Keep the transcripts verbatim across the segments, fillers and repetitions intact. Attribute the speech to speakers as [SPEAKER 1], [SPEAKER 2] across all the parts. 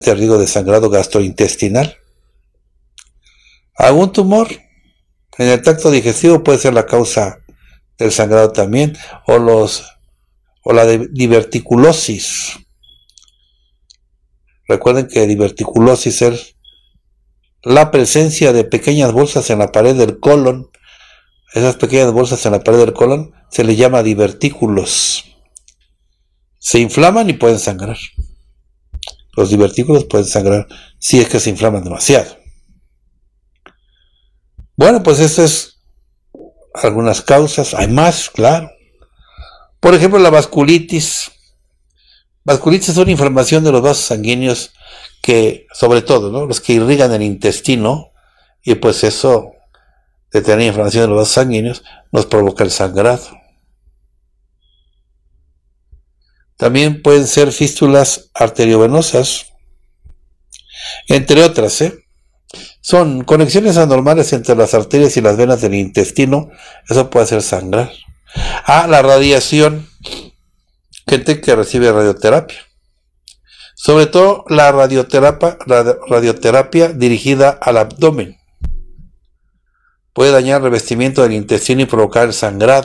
[SPEAKER 1] de riesgo de sangrado gastrointestinal. Algún tumor en el tracto digestivo puede ser la causa del sangrado también, o los o la de diverticulosis. Recuerden que diverticulosis es la presencia de pequeñas bolsas en la pared del colon. Esas pequeñas bolsas en la pared del colon se les llama divertículos. Se inflaman y pueden sangrar. Los divertículos pueden sangrar si es que se inflaman demasiado. Bueno, pues estas es algunas causas. Hay más, claro. Por ejemplo, la vasculitis. Vasculitis es una inflamación de los vasos sanguíneos que, sobre todo, ¿no?, los que irrigan el intestino, y pues eso, de tener inflamación de los vasos sanguíneos, nos provoca el sangrado. También pueden ser fístulas arteriovenosas, entre otras, ¿eh? Son conexiones anormales entre las arterias y las venas del intestino. Eso puede hacer sangrar. Ah, la radiación. Gente que recibe radioterapia. Sobre todo la radioterapia, radio, radioterapia dirigida al abdomen. Puede dañar el revestimiento del intestino y provocar el sangrado.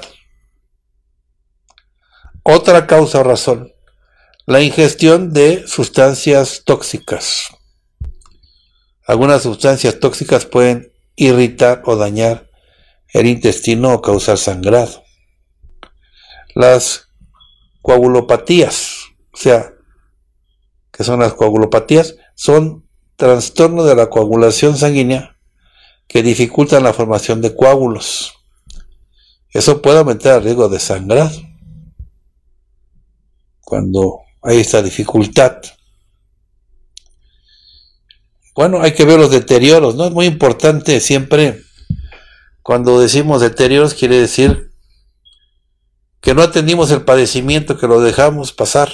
[SPEAKER 1] Otra causa o razón, la ingestión de sustancias tóxicas. Algunas sustancias tóxicas pueden irritar o dañar el intestino o causar sangrado. Las coagulopatías, o sea, ¿qué son las coagulopatías? Son trastornos de la coagulación sanguínea que dificultan la formación de coágulos. Eso puede aumentar el riesgo de sangrado cuando hay esta dificultad. Bueno, hay que ver los deterioros, ¿no? Es muy importante siempre, cuando decimos deterioros, quiere decir que no atendimos el padecimiento, que lo dejamos pasar.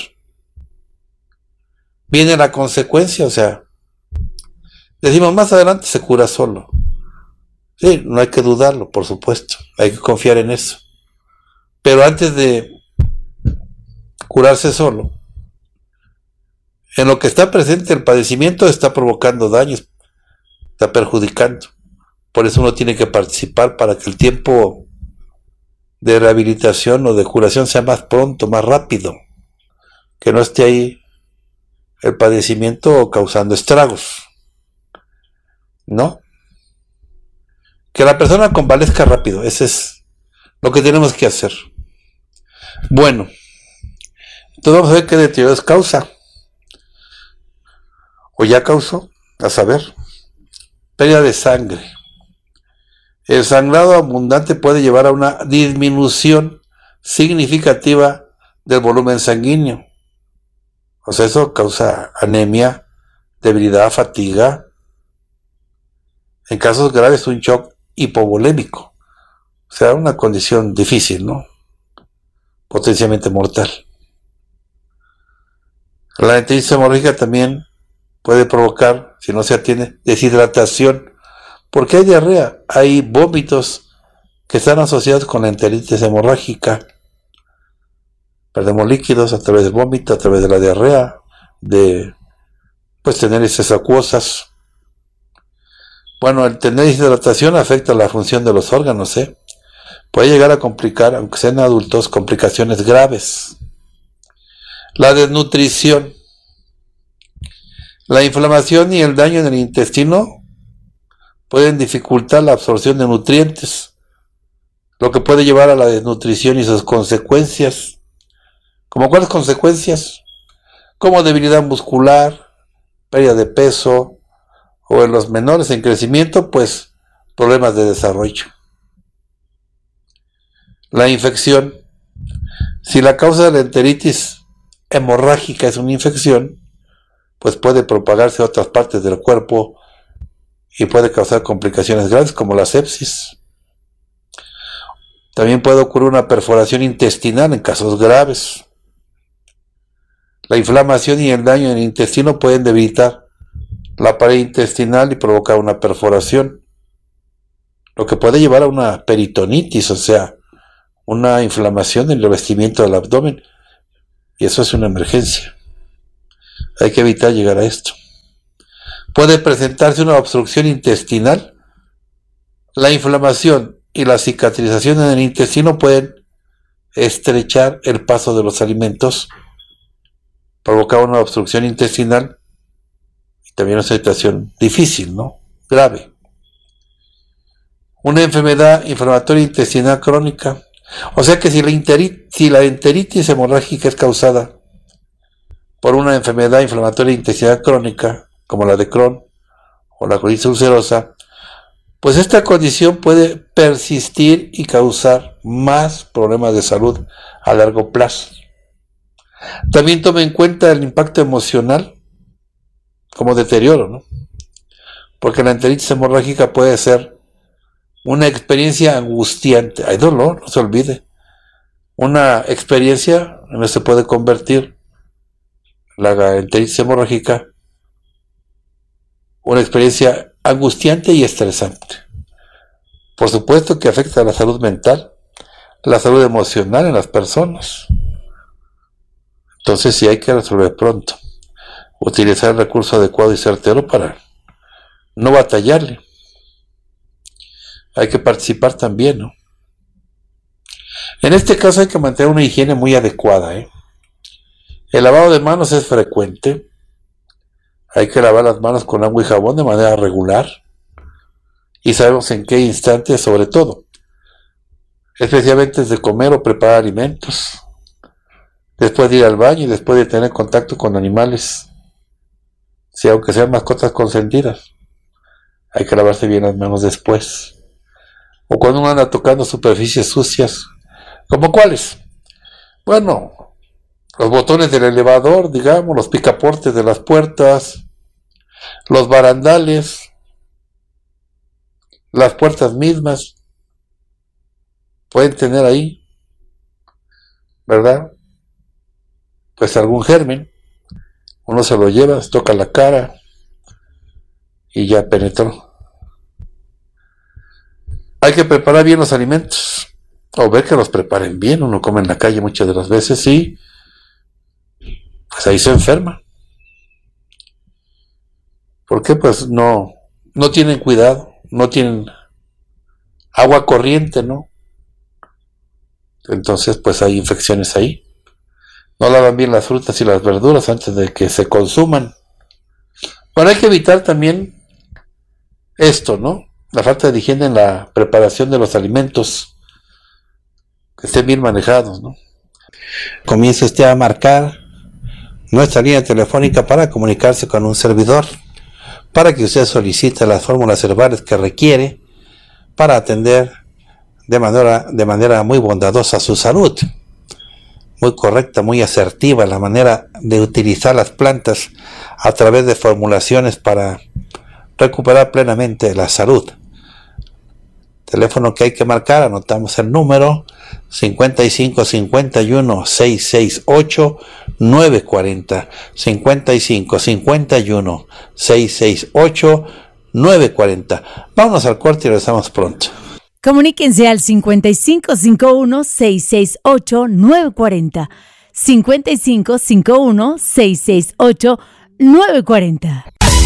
[SPEAKER 1] Viene la consecuencia, o sea, decimos más adelante se cura solo. Sí, no hay que dudarlo, por supuesto, hay que confiar en eso. Pero antes de curarse solo, en lo que está presente el padecimiento está provocando daños, está perjudicando. Por eso uno tiene que participar para que el tiempo de rehabilitación o de curación sea más pronto, más rápido, que no esté ahí el padecimiento causando estragos, ¿no? Que la persona convalezca rápido, ese es lo que tenemos que hacer. Bueno, entonces vamos a ver qué deterioros causa, o ya causó, a saber, pérdida de sangre. El sangrado abundante puede llevar a una disminución significativa del volumen sanguíneo. O sea, eso causa anemia, debilidad, fatiga. En casos graves, un shock hipovolémico. O sea, una condición difícil, ¿no? Potencialmente mortal. La enteritis hemorrágica también puede provocar, si no se atiende, deshidratación. Porque hay diarrea, hay vómitos que están asociados con la enteritis hemorrágica. Perdemos líquidos a través del vómito, a través de la diarrea, de pues tener heces acuosas. Bueno, el tener deshidratación afecta la función de los órganos, ¿eh? Puede llegar a complicar, aunque sean adultos, complicaciones graves. La desnutrición. La inflamación y el daño en el intestino pueden dificultar la absorción de nutrientes, lo que puede llevar a la desnutrición y sus consecuencias. ¿Cómo cuáles consecuencias? Como debilidad muscular, pérdida de peso, o en los menores en crecimiento, pues problemas de desarrollo. La infección. Si la causa de la enteritis hemorrágica es una infección, pues puede propagarse a otras partes del cuerpo y puede causar complicaciones graves como la sepsis. También puede ocurrir una perforación intestinal en casos graves. La inflamación y el daño en el intestino pueden debilitar la pared intestinal y provocar una perforación, lo que puede llevar a una peritonitis, o sea, una inflamación del revestimiento del abdomen, y eso es una emergencia. Hay que evitar llegar a esto. puede presentarse una obstrucción intestinal. La inflamación y la cicatrización en el intestino pueden estrechar el paso de los alimentos, provocar una obstrucción intestinal y también una situación difícil, ¿no? Grave. Una enfermedad inflamatoria intestinal crónica. O sea que si la, enteritis, si la enteritis hemorrágica es causada por una enfermedad inflamatoria intestinal crónica, como la de Crohn o la colitis ulcerosa, pues esta condición puede persistir y causar más problemas de salud a largo plazo. También tome en cuenta el impacto emocional como deterioro, ¿no? Porque la enteritis hemorrágica puede ser una experiencia angustiante. Hay dolor, no se olvide. Una experiencia en la que se puede convertir la enteritis hemorrágica una experiencia angustiante y estresante. Por supuesto que afecta a la salud mental, la salud emocional en las personas. Entonces sí hay que resolver pronto. Utilizar el recurso adecuado y certero para no batallarle. Hay que participar también, ¿no? En este caso hay que mantener una higiene muy adecuada, ¿eh? El lavado de manos es frecuente. Hay que lavar las manos con agua y jabón de manera regular. Y sabemos en qué instante, sobre todo. Especialmente antes de comer o preparar alimentos. Después de ir al baño y después de tener contacto con animales. Si aunque sean mascotas consentidas. Hay que lavarse bien las manos después. O cuando uno anda tocando superficies sucias. ¿Como cuáles? Bueno, los botones del elevador, digamos, los picaportes de las puertas, los barandales, las puertas mismas, pueden tener ahí, ¿verdad? Pues algún germen. Uno se lo lleva, se toca la cara y ya penetró. Hay que preparar bien los alimentos, o ver que los preparen bien. Uno come en la calle muchas de las veces y pues ahí se enferma. ¿Por qué? Pues no, no tienen cuidado, no tienen agua corriente, ¿no? Entonces pues hay infecciones ahí. No lavan bien las frutas y las verduras antes de que se consuman. Bueno, hay que evitar también esto, ¿no? La falta de higiene en la preparación de los alimentos, que estén bien manejados, ¿no? Comienza usted a marcar nuestra línea telefónica para comunicarse con un servidor, para que usted solicite las fórmulas herbales que requiere para atender de manera, de manera muy bondadosa su salud. Muy correcta, muy asertiva la manera de utilizar las plantas a través de formulaciones para recuperar plenamente la salud. Teléfono que hay que marcar, anotamos el número cincuenta y cinco cincuenta y uno seiscientos sesenta y ocho nueve cuarenta, cincuenta y cinco cincuenta y uno seiscientos sesenta y ocho nueve cuarenta. Vámonos al corte y regresamos pronto.
[SPEAKER 2] Comuníquense al cincuenta y cinco cincuenta y uno seiscientos sesenta y ocho nueve cuarenta, cincuenta y cinco cincuenta y uno seiscientos sesenta y ocho nueve cuarenta.